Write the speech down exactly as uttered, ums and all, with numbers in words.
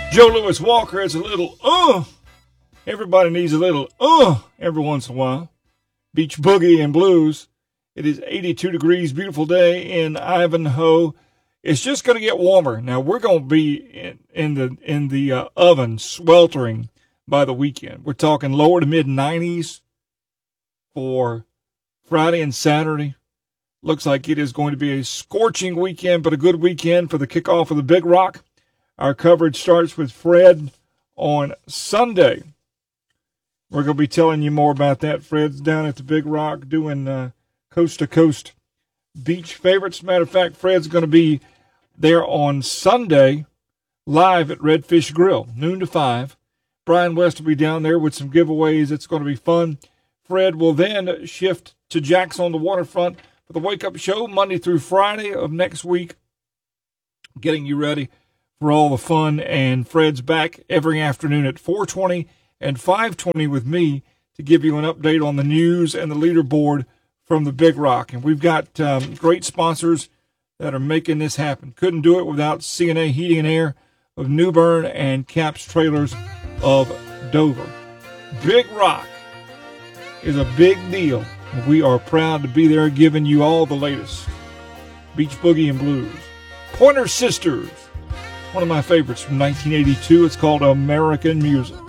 Joe Louis Walker is a little, uh, everybody needs a little, uh, every once in a while. Beach Boogie and Blues. It is eighty-two degrees, beautiful day in Ivanhoe. It's just going to get warmer. Now, we're going to be in, in the in the uh, oven, sweltering by the weekend. We're talking lower to mid nineties for Friday and Saturday. Looks like it is going to be a scorching weekend, but a good weekend for the kickoff of the Big Rock. Our coverage starts with Fred on Sunday. We're going to be telling you more about that. Fred's down at the Big Rock doing uh, coast-to-coast beach favorites. Matter of fact, Fred's going to be there on Sunday live at Redfish Grill, noon to five. Brian West will be down there with some giveaways. It's going to be fun. Fred will then shift to Jack's on the Waterfront for the Wake Up Show Monday through Friday of next week, getting you ready for all the fun. And Fred's back every afternoon at four twenty and five twenty with me to give you an update on the news and the leaderboard from the Big Rock. And we've got um, great sponsors that are making this happen. Couldn't do it without C and A Heating and Air of New Bern and Caps Trailers of Dover. Big Rock is a big deal. We are proud to be there giving you all the latest Beach Boogie and Blues. Pointer Sisters, one of my favorites from nineteen eighty-two. It's called American Music.